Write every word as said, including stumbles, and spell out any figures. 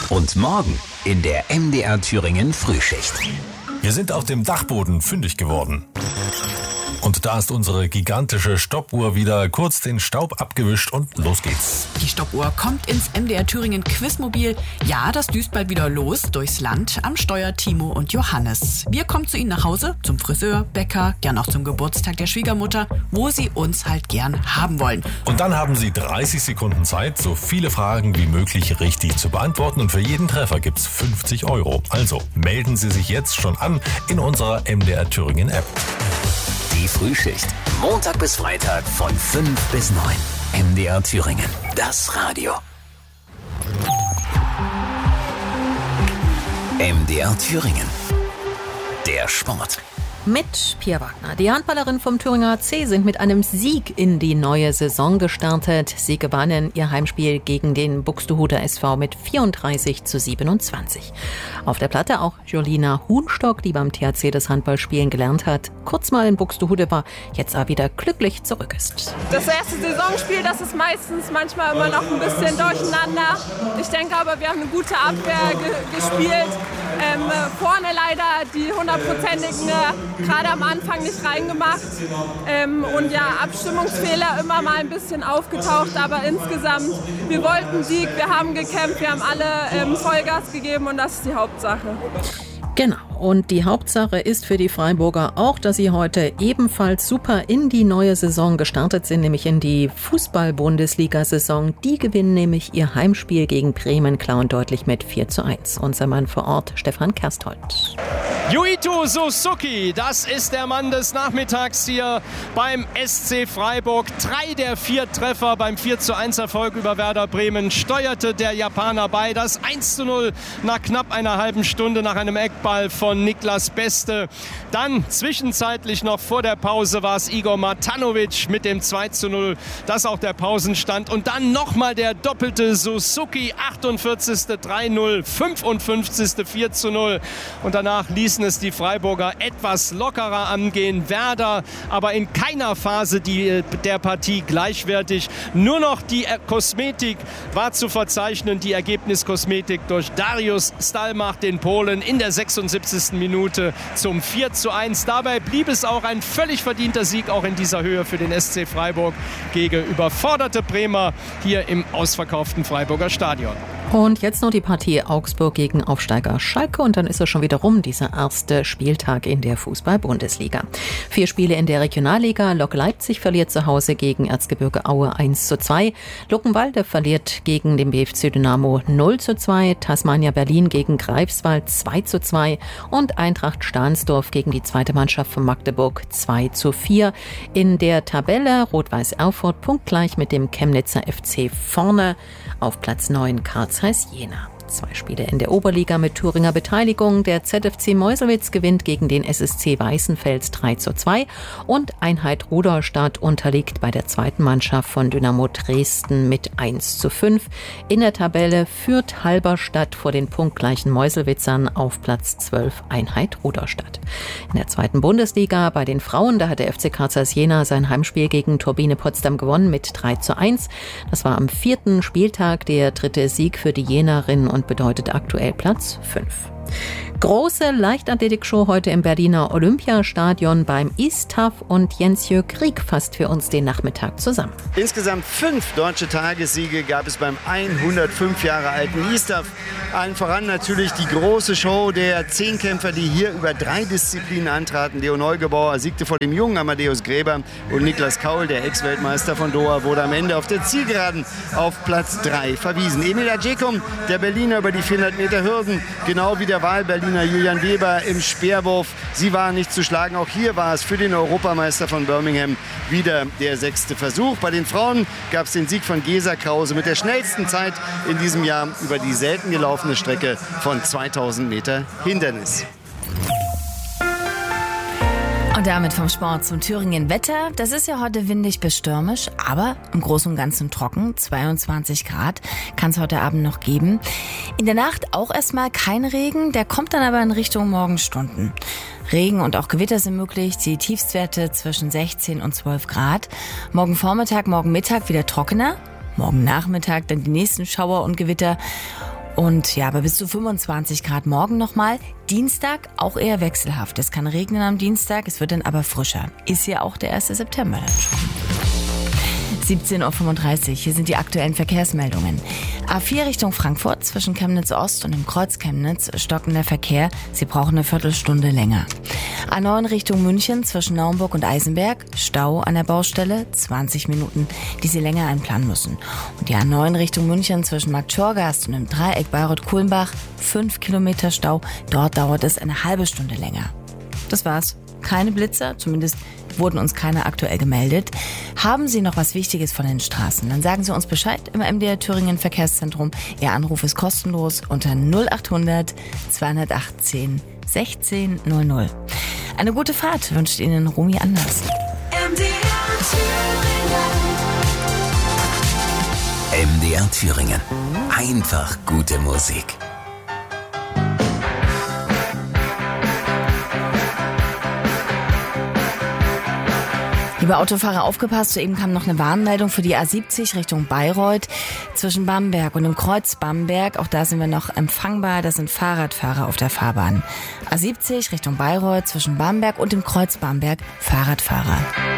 Und morgen in der M D R Thüringen Frühschicht. Wir sind auf dem Dachboden fündig geworden. Und da ist unsere gigantische Stoppuhr wieder kurz den Staub abgewischt und los geht's. Die Stoppuhr kommt ins M D R Thüringen Quizmobil. Ja, das düst bald wieder los durchs Land. Am Steuer Timo und Johannes. Wir kommen zu Ihnen nach Hause, zum Friseur, Bäcker, gern auch zum Geburtstag der Schwiegermutter, wo Sie uns halt gern haben wollen. Und dann haben Sie dreißig Sekunden Zeit, so viele Fragen wie möglich richtig zu beantworten. Und für jeden Treffer gibt's fünfzig Euro. Also melden Sie sich jetzt schon an in unserer M D R Thüringen App. Die Frühschicht. Montag bis Freitag von fünf bis neun. M D R Thüringen. Das Radio. M D R Thüringen. Der Sport. Mit Pia Wagner. Die Handballerinnen vom Thüringer A C sind mit einem Sieg in die neue Saison gestartet. Sie gewannen ihr Heimspiel gegen den Buxtehuder S V mit vierunddreißig zu siebenundzwanzig. Auf der Platte auch Jolina Huhnstock, die beim T H C das Handballspielen gelernt hat, kurz mal in Buxtehude war, jetzt aber wieder glücklich zurück ist. Das erste Saisonspiel, das ist meistens manchmal immer noch ein bisschen durcheinander. Ich denke aber, wir haben eine gute Abwehr ge- gespielt. Ähm, vorne leider die hundertprozentigen gerade am Anfang nicht reingemacht. Ähm, und ja, Abstimmungsfehler immer mal ein bisschen aufgetaucht, aber insgesamt, wir wollten Sieg, wir haben gekämpft, wir haben alle ähm, Vollgas gegeben und das ist die Hauptsache. Genau, und die Hauptsache ist für die Freiburger auch, dass sie heute ebenfalls super in die neue Saison gestartet sind, nämlich in die Fußball-Bundesliga-Saison. Die gewinnen nämlich ihr Heimspiel gegen Bremen klar und deutlich mit vier zu eins. Unser Mann vor Ort, Stefan Kersthold. Yuito Suzuki, das ist der Mann des Nachmittags hier beim S C Freiburg. Drei der vier Treffer beim vier zu eins Erfolg über Werder Bremen steuerte der Japaner bei. Das eins zu null nach knapp einer halben Stunde nach einem Eckball von Niklas Beste. Dann zwischenzeitlich noch vor der Pause war es Igor Matanovic mit dem zwei zu null. Das auch der Pausenstand. Und dann nochmal der doppelte Suzuki, achtundvierzigste drei null, fünfundfünfzigste vier zu null. Und danach ließen es die Freiburger etwas lockerer angehen. Werder aber in keiner Phase die, der Partie gleichwertig. Nur noch die Kosmetik war zu verzeichnen, die Ergebniskosmetik durch Dariusz Stalmach, den Polen, in der sechsundsiebzigsten Minute zum vier zu eins. Dabei blieb es auch ein völlig verdienter Sieg, auch in dieser Höhe für den S C Freiburg gegen überforderte Bremer hier im ausverkauften Freiburger Stadion. Und jetzt noch die Partie Augsburg gegen Aufsteiger Schalke und dann ist es schon wieder rum, dieser erste Spieltag in der Fußball-Bundesliga. Vier Spiele in der Regionalliga. Lok Leipzig verliert zu Hause gegen Erzgebirge Aue eins zu zwei. Luckenwalde verliert gegen den B F C Dynamo null zu zwei. Tasmania Berlin gegen Greifswald zwei zu zwei. Und Eintracht Stahnsdorf gegen die zweite Mannschaft von Magdeburg zwei zu vier. In der Tabelle Rot-Weiß Erfurt punktgleich mit dem Chemnitzer F C vorne. Auf Platz neun Karl-Zeiss Jena. Zwei Spiele in der Oberliga mit Thüringer Beteiligung. Der Z F C Meuselwitz gewinnt gegen den S S C Weißenfels drei zu zwei und Einheit Rudolstadt unterliegt bei der zweiten Mannschaft von Dynamo Dresden mit eins zu fünf. In der Tabelle führt Halberstadt vor den punktgleichen Meuselwitzern auf Platz zwölf Einheit Rudolstadt. In der zweiten Bundesliga bei den Frauen, da hat der F C Karl-Zeiss Jena sein Heimspiel gegen Turbine Potsdam gewonnen mit drei zu eins. Das war am vierten Spieltag der dritte Sieg für die Jenerinnen und und bedeutet aktuell Platz fünf. Große Leichtathletikshow heute im Berliner Olympiastadion beim ISTAF und Jens-Jörg Krieg fasst für uns den Nachmittag zusammen. Insgesamt fünf deutsche Tagessiege gab es beim hundertfünf Jahre alten ISTAF. Allen voran natürlich die große Show der Zehnkämpfer, die hier über drei Disziplinen antraten. Leo Neugebauer siegte vor dem jungen Amadeus Gräber und Niklas Kaul, der Ex-Weltmeister von Doha, wurde am Ende auf der Zielgeraden auf Platz drei verwiesen. Emil Adjekum, der Berliner, über die vierhundert Meter Hürden, genau wie der Wahlberliner Julian Weber im Speerwurf. Sie waren nicht zu schlagen. Auch hier war es für den Europameister von Birmingham wieder der sechste Versuch. Bei den Frauen gab es den Sieg von Gesa Krause mit der schnellsten Zeit in diesem Jahr über die selten gelaufene Strecke von zweitausend Meter Hindernis. Und damit vom Sport zum Thüringen Wetter. Das ist ja heute windig bis stürmisch, aber im Großen und Ganzen trocken. zweiundzwanzig Grad kann es heute Abend noch geben. In der Nacht auch erstmal kein Regen, der kommt dann aber in Richtung Morgenstunden. Regen und auch Gewitter sind möglich, die Tiefstwerte zwischen sechzehn und zwölf Grad. Morgen Vormittag, morgen Mittag wieder trockener. Morgen Nachmittag dann die nächsten Schauer und Gewitter. Und ja, bei bis zu fünfundzwanzig Grad morgen nochmal. Dienstag auch eher wechselhaft. Es kann regnen am Dienstag, es wird dann aber frischer. Ist ja auch der erste September dann schon. siebzehn Uhr fünfunddreißig, hier sind die aktuellen Verkehrsmeldungen. A vier Richtung Frankfurt zwischen Chemnitz Ost und dem Kreuz Chemnitz stockender Verkehr. Sie brauchen eine Viertelstunde länger. A neun Richtung München zwischen Naumburg und Eisenberg. Stau an der Baustelle, zwanzig Minuten, die Sie länger einplanen müssen. Und die A neun Richtung München zwischen Marktschorgast und dem Dreieck Bayreuth-Kulmbach. fünf Kilometer Stau. Dort dauert es eine halbe Stunde länger. Das war's. Keine Blitzer, zumindest wurden uns keine aktuell gemeldet. Haben Sie noch was Wichtiges von den Straßen? Dann sagen Sie uns Bescheid im M D R Thüringen Verkehrszentrum. Ihr Anruf ist kostenlos unter null achthundert zweihundertachtzehn sechzehn null null. Eine gute Fahrt wünscht Ihnen Romy Anders. M D R Thüringen. M D R Thüringen. Einfach gute Musik. Liebe Autofahrer, aufgepasst, soeben kam noch eine Warnmeldung für die A siebzig Richtung Bayreuth zwischen Bamberg und dem Kreuz Bamberg. Auch da sind wir noch empfangbar, das sind Fahrradfahrer auf der Fahrbahn. A siebzig Richtung Bayreuth zwischen Bamberg und dem Kreuz Bamberg, Fahrradfahrer.